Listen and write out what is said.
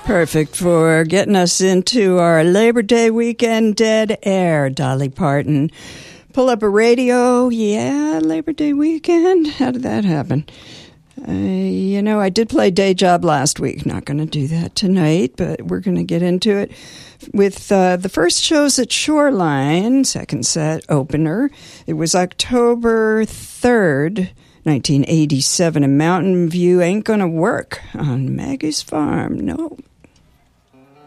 Perfect for getting us into our Labor Day weekend dead air, Dolly Parton. Pull up a radio. Yeah, Labor Day weekend. How did that happen? I did play Day Job last week. Not going to do that tonight, but we're going to get into it with the first shows at Shoreline, second set opener. It was October 3rd, 1987, and Mountain View Ain't Gonna Work on Maggie's Farm. No.